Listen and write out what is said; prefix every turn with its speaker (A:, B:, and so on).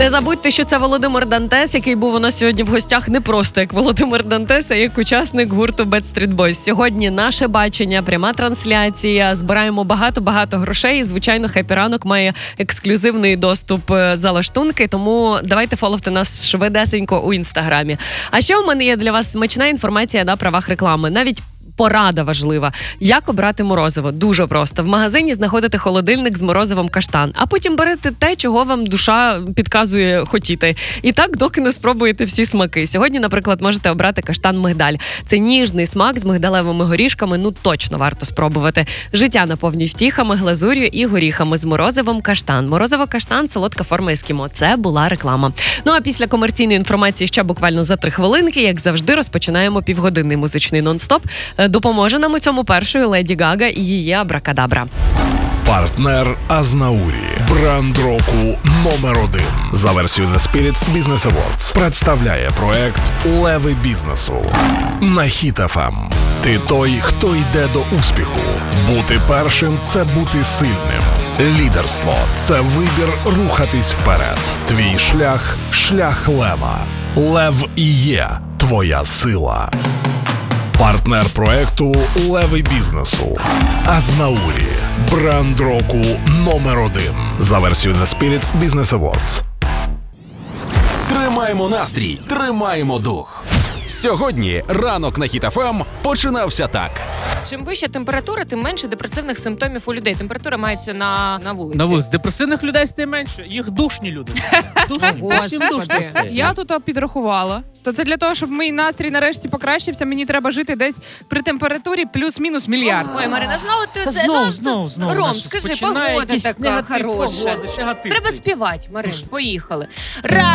A: Не забудьте, що це Володимир Дантес, який був у нас сьогодні в гостях не просто як Володимир Дантес, а як учасник гурту Backstreet Boys. Сьогодні наше бачення, пряма трансляція, збираємо багато-багато грошей. І, звичайно, Хеппі Ранок має ексклюзивний доступ за лаштунки, тому давайте фоловте нас швидесенько у Інстаграмі. А ще у мене є для вас смачна інформація на правах реклами. Навіть порада важлива. Як обрати морозиво? Дуже просто. В магазині знаходите холодильник з морозивом каштан, а потім берете те, чого вам душа підказує хотіти. І так, доки не спробуєте всі смаки. Сьогодні, наприклад, можете обрати каштан-мигдаль. Це ніжний смак з мигдалевими горішками, точно варто спробувати. Життя наповнює втіхами, глазур'ю і горіхами з морозивом каштан. Морозиво каштан – солодка форма ескімо. Це була реклама. Ну а після комерційної інформації ще буквально за 3 хвилинки, як завжди, розпочинаємо півгодинний музичний нон-стоп. Допоможе нам у цьому першою Леді Гага і її Абракадабра.
B: Партнер Азнаурі. Бренд року номер 1. За версією The Spirits Business Awards представляє проект «Леви бізнесу» на Hit FM. Ти той, хто йде до успіху. Бути першим – це бути сильним. Лідерство – це вибір рухатись вперед. Твій шлях – шлях лева. Лев і є твоя сила. Партнер проекту «Леви бізнесу» Азнаурі. Бренд року номер 1. За версією The Spirits Business Awards.
C: Тримаємо настрій, тримаємо дух. Сьогодні ранок на Hit FM починався так.
D: Чим вища температура, тим менше депресивних симптомів у людей. Температура мається на вулиці.
E: На вулиці. Депресивних людей стає менше. Їх душні люди. Душні. Всім душні стає.
F: Я тут підрахувала. То це для того, щоб мій настрій нарешті покращився, мені треба жити десь при температурі плюс-мінус мільярд.
D: Ой, Марина, знову ти це...
E: Знову.
D: Ром, скажи, погода така хороша.
E: Негатив.
D: Треба співати, Марин, поїхали.